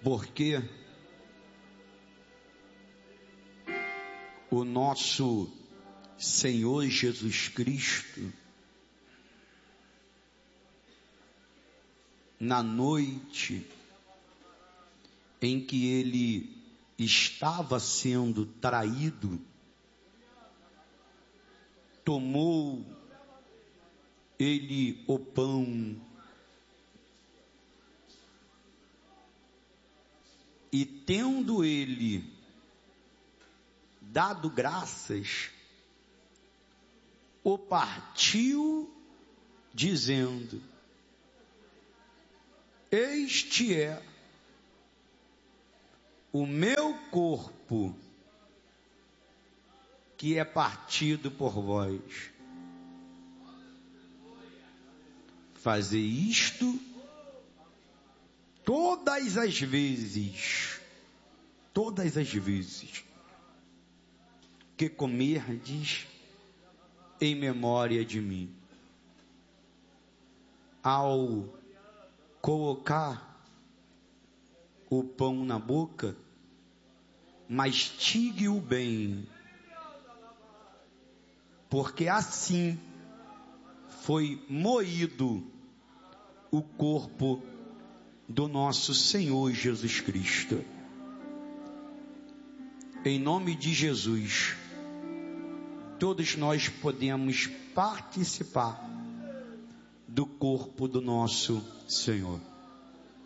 Porque o nosso Senhor Jesus Cristo, na noite em que ele estava sendo traído, tomou ele o pão e, tendo ele dado graças, o partiu, dizendo: este é o meu corpo, que é partido por vós. Fazer isto todas as vezes que comerdes em memória de mim. Ao colocar o pão na boca, mastigue-o bem, porque assim foi moído o corpo do nosso Senhor Jesus Cristo. Em nome de Jesus, todos nós podemos participar do corpo do nosso Senhor.